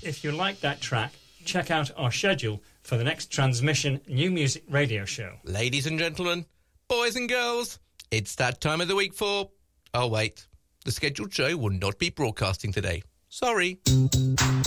if you like that track, check out our schedule for the next Transmission New Music Radio Show. Ladies and gentlemen, boys and girls, it's that time of the week for... Oh, wait. The scheduled show will not be broadcasting today. Sorry.